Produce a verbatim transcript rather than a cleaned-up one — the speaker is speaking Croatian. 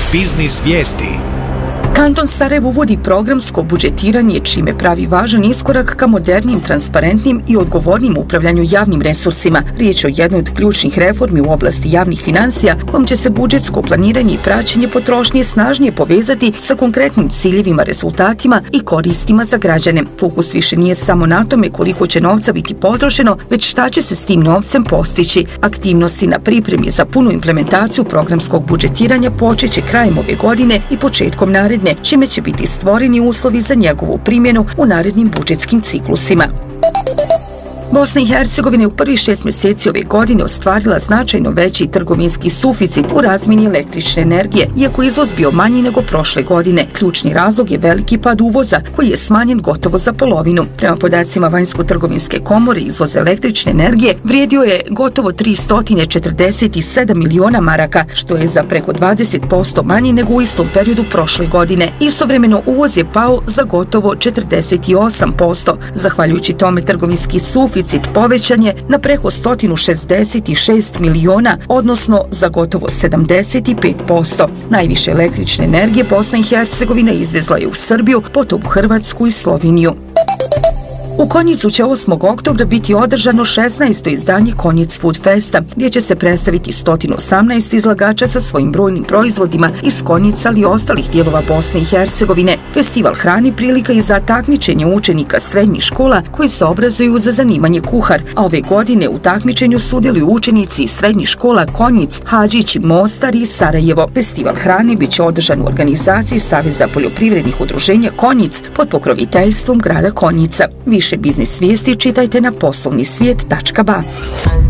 Biznis vijesti. Kanton Sarajevo uvodi programsko budžetiranje, čime pravi važan iskorak ka modernim, transparentnim i odgovornim upravljanju javnim resursima. Riječ je o jednoj od ključnih reformi u oblasti javnih financija, kojom će se budžetsko planiranje i praćenje potrošnje snažnije povezati sa konkretnim ciljevima, rezultatima i koristima za građane. Fokus više nije samo na tome koliko će novca biti potrošeno, već šta će se s tim novcem postići. Aktivnosti na pripremi za punu implementaciju programskog budžetiranja počeće krajem ove godine i početkom naredne, čime će biti stvoreni uslovi za njegovu primjenu u narednim budžetskim ciklusima. Bosna i Hercegovina je u prvih šest mjeseci ove godine ostvarila značajno veći trgovinski suficit u razmjeni električne energije, iako je izvoz bio manji nego prošle godine. Ključni razlog je veliki pad uvoza, koji je smanjen gotovo za polovinu. Prema podacima Vanjsko-trgovinske komore, izvoz električne energije vrijedio je gotovo tristo četrdeset sedam miliona maraka, što je za preko dvadeset posto manji nego u istom periodu prošle godine. Istovremeno uvoz je pao za gotovo četrdeset osam posto. Zahvaljujući tome trgovinski suficit povećan je na preko sto šezdeset šest miliona, odnosno za gotovo sedamdeset pet posto. Najviše električne energije Bosna i Hercegovina izvezla je u Srbiju, potom u Hrvatsku i Sloveniju. U Konjicu će osmog oktobra biti održano šesnaesto izdanje Konjic Food Festa, gdje će se predstaviti sto osamnaest izlagača sa svojim brojnim proizvodima iz Konjica, ali i ostalih dijelova Bosne i Hercegovine. Festival hrani prilika i za takmičenje učenika srednjih škola koji se obrazuju za zanimanje kuhar, a ove godine u takmičenju sudjeluju učenici iz srednjih škola Konjic, Hadžić, Mostar i Sarajevo. Festival hrani bit će održan u organizaciji Saveza poljoprivrednih udruženja Konjic pod pokroviteljstvom grada Konjica. Više biznis vijesti čitajte na poslovni svijet tačka ba.